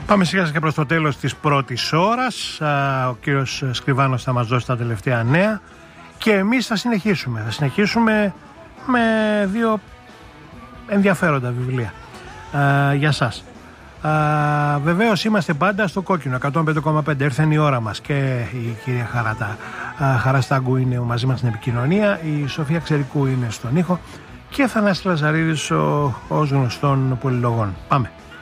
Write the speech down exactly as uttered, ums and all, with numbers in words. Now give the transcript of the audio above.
Πάμε σιγά σιγά προς το τέλος της πρώτης ώρας. Ο κύριος Σκριβάνος θα μας δώσει τα τελευταία νέα και εμείς θα συνεχίσουμε. Θα συνεχίσουμε με δύο ενδιαφέροντα βιβλία α, για σας. Α, βεβαίως είμαστε πάντα στο κόκκινο εκατόν πέντε κόμμα πέντε. Έρθεν η ώρα μας και η κυρία Χαράτα, α, Χαραστάγκου είναι μαζί μας στην επικοινωνία, η Σοφία Ξερικού είναι στον ήχο και Θανάσης Λαζαρίδης ως γνωστών πολυλογών. Πάμε.